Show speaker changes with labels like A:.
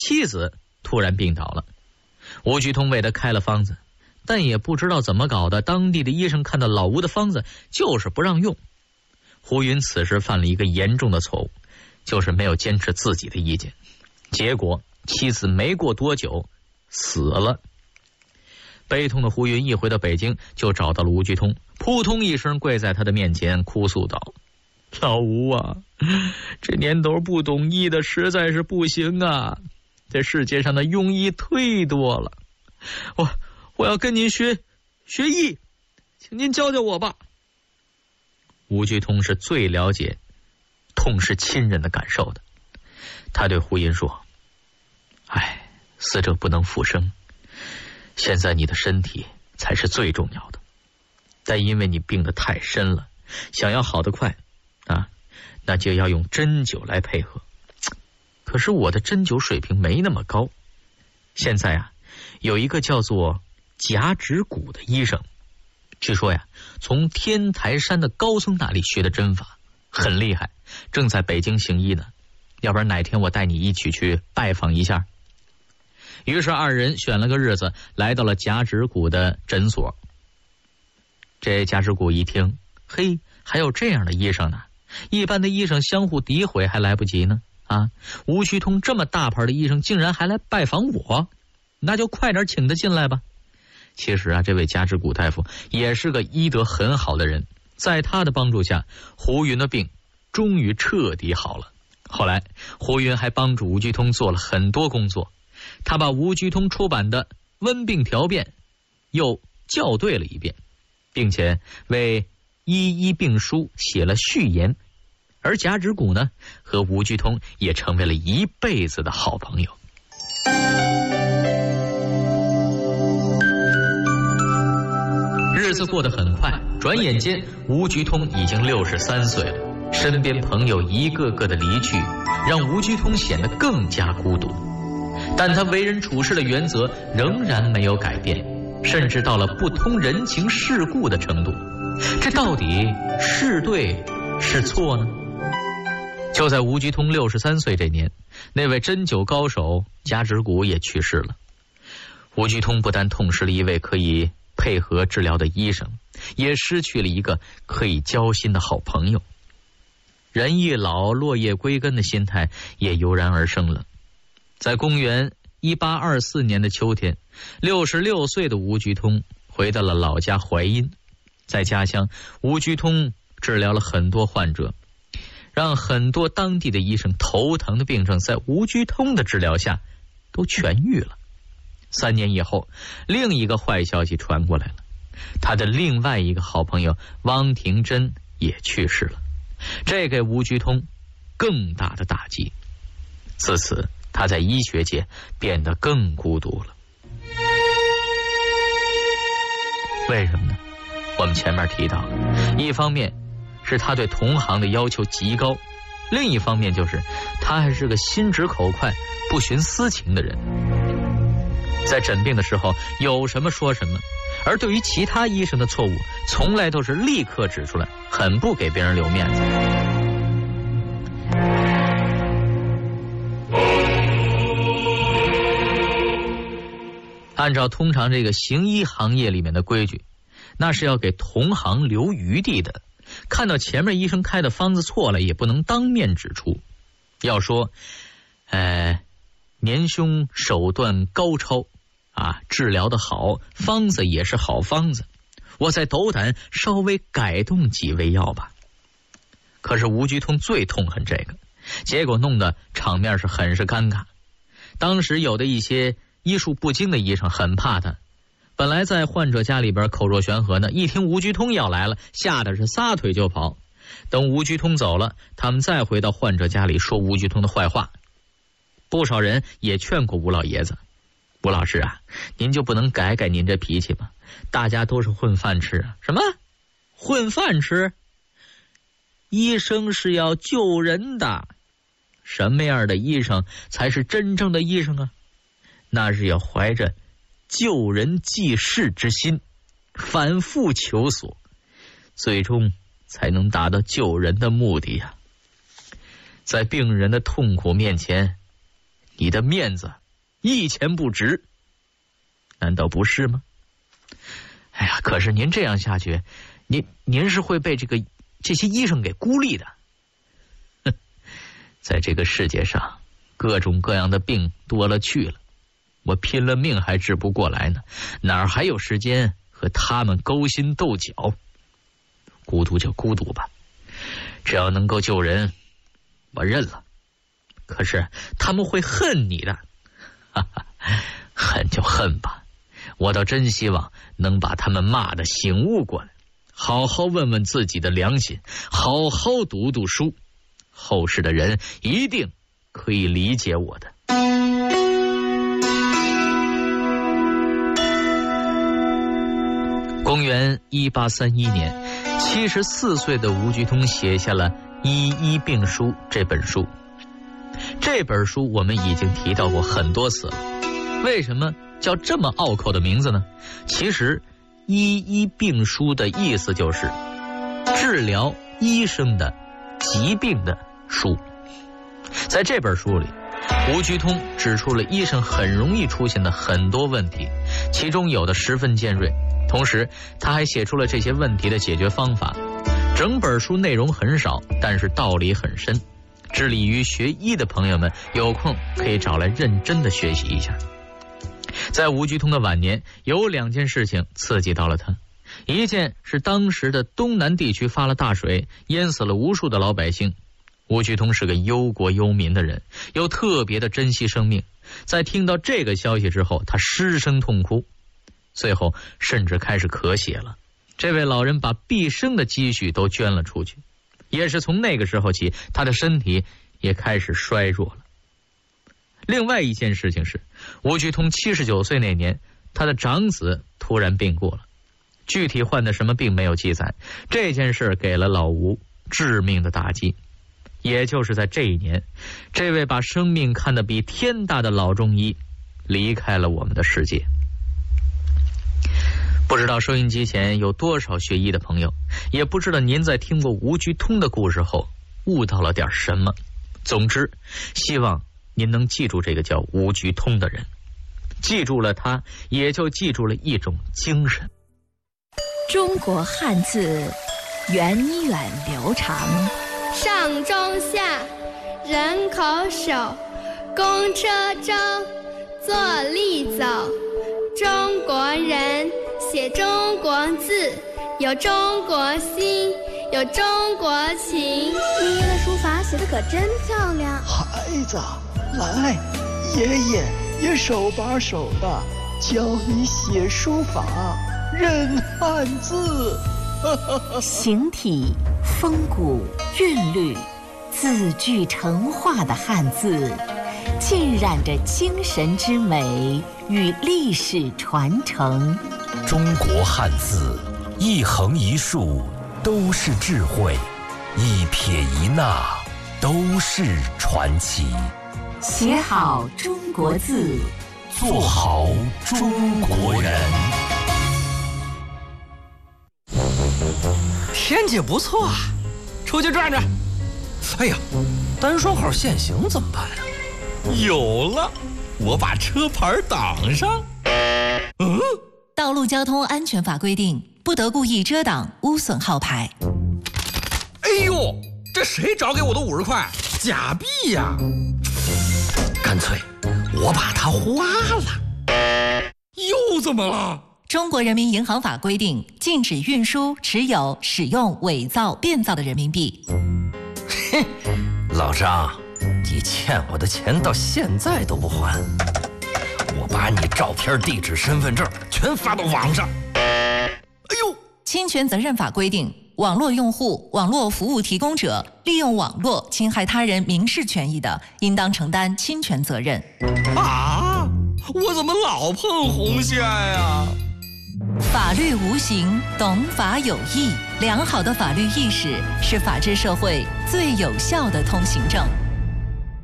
A: 妻子突然病倒了，吴菊通为他开了方子，但也不知道怎么搞的，当地的医生看到老吴的方子就是不让用。胡云此时犯了一个严重的错误，就是没有坚持自己的意见，结果妻子没过多久死了。悲痛的胡云一回到北京，就找到了吴菊通，扑通一声跪在他的面前，哭诉道：老吴啊，这年头不懂医的实在是不行啊，这世界上的庸医忒多了，我要跟您学医，请您教教我吧。吴菊通是最了解痛失亲人的感受的，他对胡云说：死者不能复生，现在你的身体才是最重要的，但因为你病得太深了，想要好得快啊，那就要用针灸来配合。可是我的针灸水平没那么高，现在啊，有一个叫做贾趾谷的医生，据说呀，从天台山的高僧那里学的针法很厉害，正在北京行医呢。要不然哪天我带你一起去拜访一下。于是二人选了个日子，来到了贾趾谷的诊所。这贾趾谷一听，嘿，还有这样的医生呢？一般的医生相互诋毁还来不及呢啊！吴菊通这么大牌的医生竟然还来拜访我，那就快点请他进来吧。其实啊，这位贾趾谷大夫也是个医德很好的人，在他的帮助下，胡云的病终于彻底好了。后来胡云还帮助吴菊通做了很多工作，他把吴菊通出版的《温病条辨》又校对了一遍，并且为医病书写了序言。而贾趾谷呢，和吴菊通也成为了一辈子的好朋友。日子过得很快，转眼间吴菊通已经63岁了，身边朋友一个个的离去，让吴菊通显得更加孤独。但他为人处事的原则仍然没有改变，甚至到了不通人情世故的程度。这到底是对是错呢？就在吴菊通63岁这年，那位针灸高手贾趾谷也去世了。吴菊通不但痛失了一位可以配合治疗的医生，也失去了一个可以交心的好朋友。人一老，落叶归根的心态也油然而生了。在公元1824年的秋天，66岁的吴菊通回到了老家淮阴。在家乡，吴菊通治疗了很多患者，让很多当地的医生头疼的病症在吴菊通的治疗下都痊愈了。3年以后，另一个坏消息传过来了，他的另外一个好朋友汪廷珍也去世了，这给吴菊通更大的打击。自此，他在医学界变得更孤独了。为什么呢？我们前面提到，一方面是他对同行的要求极高，另一方面就是他还是个心直口快、不徇私情的人。在诊病的时候有什么说什么，而对于其他医生的错误，从来都是立刻指出来，很不给别人留面子。按照通常这个行医行业里面的规矩，那是要给同行留余地的，看到前面医生开的方子错了，也不能当面指出。要说年兄手段高超啊，治疗的好，方子也是好方子，我再斗胆稍微改动几味药吧。可是吴菊通最痛恨这个，结果弄得场面是很是尴尬。当时有的一些医术不精的医生很怕他，本来在患者家里边口若悬河呢，一听吴菊通要来了，吓得是撒腿就跑。等吴菊通走了，他们再回到患者家里说吴菊通的坏话。不少人也劝过吴老爷子，吴老师啊，您就不能改改您这脾气吗？大家都是混饭吃啊。什么混饭吃？医生是要救人的，什么样的医生才是真正的医生啊？那是要怀着救人济世之心，反复求索，最终才能达到救人的目的呀。在病人的痛苦面前， 你的面子一钱不值，难道不是吗？哎呀，可是您这样下去，您是会被这些医生给孤立的。在这个世界上，各种各样的病多了去了，我拼了命还治不过来呢，哪儿还有时间和他们勾心斗角？孤独就孤独吧，只要能够救人，我认了。可是他们会恨你的，哈哈，恨就恨吧，我倒真希望能把他们骂得醒悟过来，好好问问自己的良心，好好读读书，后世的人一定可以理解我的。公元1831年，74岁的吴鞠通写下了《医医病书》这本书。这本书我们已经提到过很多次了，为什么叫这么拗口的名字呢？其实《医医病书》的意思就是治疗医生的疾病的书。在这本书里，吴鞠通指出了医生很容易出现的很多问题，其中有的十分尖锐，同时他还写出了这些问题的解决方法。整本书内容很少，但是道理很深，致力于学医的朋友们有空可以找来认真的学习一下。在吴鞠通的晚年，有2件事情刺激到了他。一件是当时的东南地区发了大水，淹死了无数的老百姓。吴鞠通是个忧国忧民的人，又特别的珍惜生命，在听到这个消息之后，他失声痛哭，最后甚至开始咳血了。这位老人把毕生的积蓄都捐了出去，也是从那个时候起，他的身体也开始衰弱了。另外一件事情是，吴鞠通79岁那年，他的长子突然病过了，具体患的什么病没有记载。这件事给了老吴致命的打击。也就是在这一年，这位把生命看得比天大的老中医离开了我们的世界。不知道收音机前有多少学医的朋友，也不知道您在听过吴鞠通的故事后悟到了点什么。总之，希望您能记住这个叫吴鞠通的人，记住了他，也就记住了一种精神。
B: 中国汉字源远流长，
C: 上中下，人口手，公车舟，坐立走。中国人写中国字，有中国心，有中国情。
D: 爷爷的书法写得可真漂亮。
E: 孩子，来，爷爷也手把手的教你写书法，认汉字。
B: 形体、风骨、韵律，字句成画的汉字，浸染着精神之美与历史传承。
F: 中国汉字，一横一竖都是智慧，一撇一捺都是传奇。
B: 写好中国字，
F: 做好中国人。
G: 天气不错啊，出去转转。哎呀，单双号限行怎么办啊？有了，我把车牌挡上。
H: 道路交通安全法规定，不得故意遮挡、污损号牌。
G: 哎呦，这谁找给我的50块？假币呀！干脆我把它花了。又怎么了？
H: 中国人民银行法规定，禁止运输、持有、使用伪造、变造的人民币。
G: 嘿，老张，你欠我的钱到现在都不还，我把你照片、地址、身份证全发到网上。哎呦！
H: 侵权责任法规定，网络用户、网络服务提供者利用网络侵害他人民事权益的，应当承担侵权责任。
G: 啊！我怎么老碰红线呀？
H: 法律无形，懂法有义。良好的法律意识是法治社会最有效的通行证。